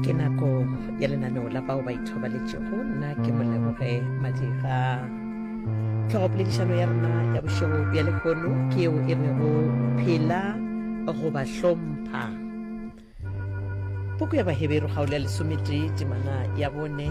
ke nako ya lenaneo la bao ba ithobaletšego. Nna ke Moleboge Madiga. Tlhogopoledišano ya rona ya bošego bja lekgono ke eo e rego phela go ba hlompha. Puku ya Bahebero kgaolo ya lesometee temana ya bone.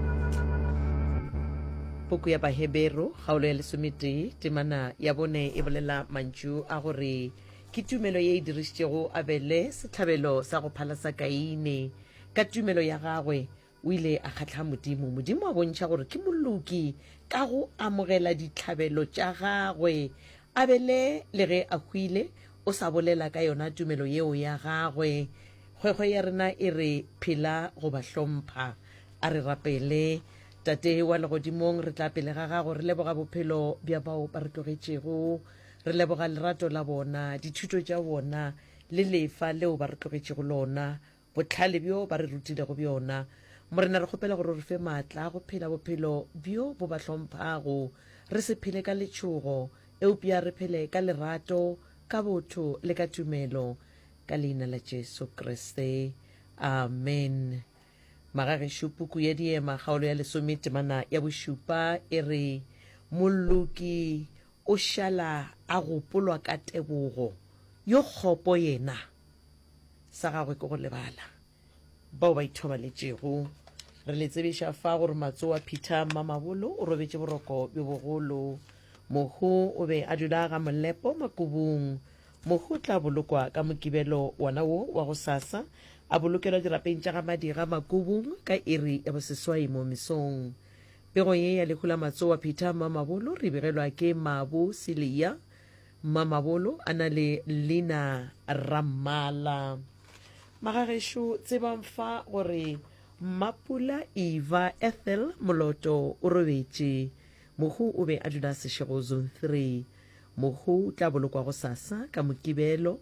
Puku ya Bahebero kgaolo ya lesometee temana ya bone e bolela mantšu a gore ke tumelo ye e dirišitšego a bele setlhabelo sa go phala sa Kaine. Ka tumelo ya gagwe o ile a kgatlha Modimo. Modimo a bontšha gore ke moloki ka go amogela ditlhabelo tša gagwe. A bele le ge a hwile o sa bolela ka yona tumelo yeo ya gagwe. Kgwekgwe ya rena e re phela go ba hlompha. A re rapele tate wa legodimong, re tla pele ga gago re leboga bophelo bja bao ba re tlogetšego, re leboga lerato la bona, dithuto tša bona le lefa leo ba re tlogetšego lona, botlhale bjo ba re rutilego bjona. Morena re kgopela gore re fe maatla go phela bophelo bjo bo ba hlomphago, re se phele ka letšhogo, eupša re phele ka lerato, ka botho le ka tumelo, ka leina la Jesu Kriste, amen. Magagešo puku ya diema kgaolo ya lesome temana ya bošupa e re moloki o šala a gopolwa ka tebogo, yo kgopo yena sa gagwe ke go lebala. Bao ba ithobaletšego re le tsebiša fa gore matso wa Peter Mamabolo o robetše boroko bjo bogolo. Mohu o be a dula ga Molepo Makobong. Mohu tla bolokwa ka mokibelo wana wo wa go sasa, a bolokelwa dirapeng tša ga Madiga Makobong ka iri ya boseswai mo mesong. Pego ye ya lekgula matso wa Peter Mamabolo re begelwa ke Mabo Silia. Mamabolo a na le Lina Ramala. Magagešo tsebang fa gore Mapula Eva Ethel Moloto o robetše. Mohu o be a dula sešego zone 3. Mohu tla bolokwa go sasa ka mokibelo,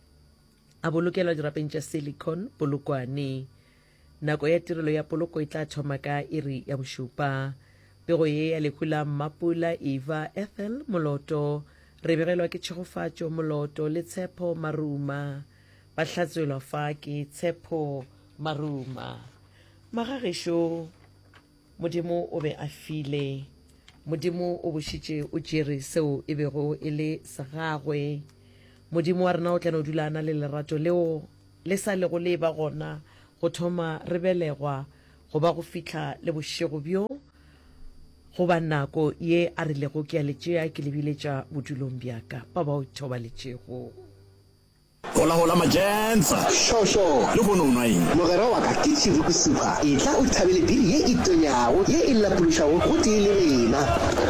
a bolokelwa dirapeng tša Silicon Polokwane. Nako ya tirelo ya poloko e tla thoma ka iri ya bošupa. Pego ye ya lekgula Mapula Eva Ethel Moloto re begelwa ke Tšhegofatšo Moloto le Tshepo Maruma. Ba hlatswelwa fa ke Tshepo Maruma. Magagešo Modimo o be a file, Modimo o bošitše o tšere seo e bego e le sa gagwe. Modimo wa rena o tla no dulana le lerato leo le sa lego le ba gona go thoma re belegwa go ba go fihla le bošego bjo, go ba nako ye a rilego ke a letšea ke lebiletša bodulong bjaka ba ba o thobaletšego. Hola majensa Shosho le bono nai mogera wa ka ke Tšhibukusupa e tla o thabele biri ye e tonyago ye e lapološago go tee le rena.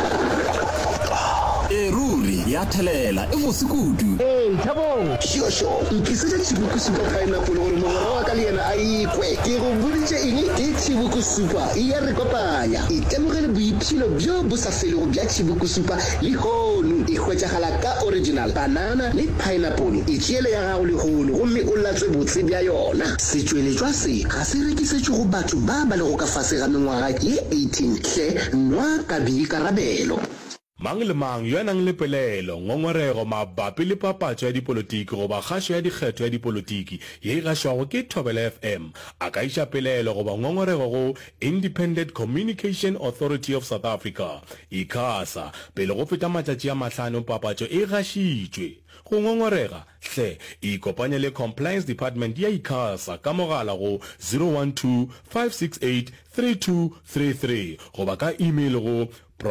ruri ya thelela e mosikudu. Thabong Shosho nkisitše Tšhibukusupa pineapple gore mogera wa ka le yena a ikwe. Ke go boditše eng ke Tšhibukusupa e ya re kopanya. Itemogele boiphilo bjo bo sa felego bja Tšhibukusupa le hono e hwetšagala ka original banana le pineapple. E tšeele ya gago le hono gomme o latswe botse bja yona. Setšweletšwa se ga se rekišetšwe go batho ba ba lego ka fase ga mengwaga ye 18 hle nwa ka boikarabelo. Mang le mang yo a nang le pelelo ngongorego mabapi le papatšo ya dipolotiki goba kgašo ya dikgetho ya dipolotiki ye e gašwago ke Thobela FM a ka iša pelelo goba ngongorego go Independent Communication Authority of South Africa ICASA pele go feta matšatši a mahlano papatšo e gašitšwe. Go ngongorega hle ikopanye le Compliance Department ya ICASA ka mogala go 012 568 3233 goba ka email go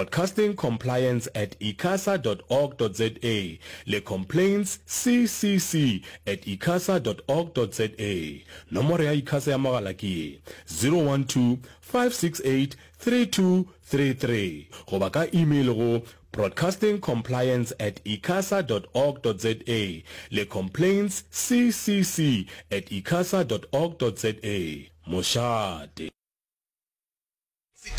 broadcastingcompliance@icasa.org.za le complaints ccc@icasa.org.za. Nomoro ya ICASA ya mogala ke 012 568 3233 goba ka email go broadcastingcompliance@icasa.org.za le complaints ccc@icasa.org.za. Moshate.